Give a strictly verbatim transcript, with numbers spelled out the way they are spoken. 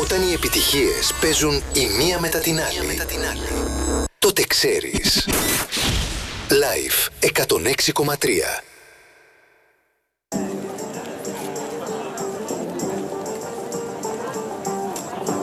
Όταν οι επιτυχίες παίζουν η μία μετά την άλλη, τότε ξέρεις. Live εκατόν έξι κόμμα τρία.